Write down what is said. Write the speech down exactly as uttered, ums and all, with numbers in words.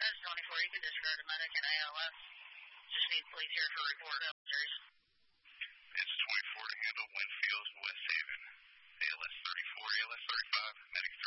is twenty-four. You can disregard the medic and A L S. Just need police here for report officers. It's twenty-four to handle Winfield, West Haven. A L S thirty-four, A L S thirty-five, medic three.